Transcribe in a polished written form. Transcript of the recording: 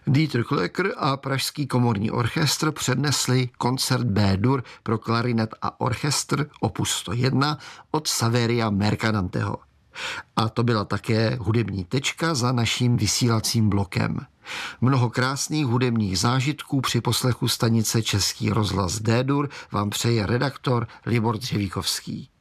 Dieter Klöcker a Pražský komorní orchestr přednesli koncert B-dur pro klarinet a orchestr opus 101 od Saveria Mercadanteho. A to byla také hudební tečka za naším vysílacím blokem. Mnoho krásných hudebních zážitků při poslechu stanice Český rozhlas D-dur vám přeje redaktor Libor Dřevíkovský.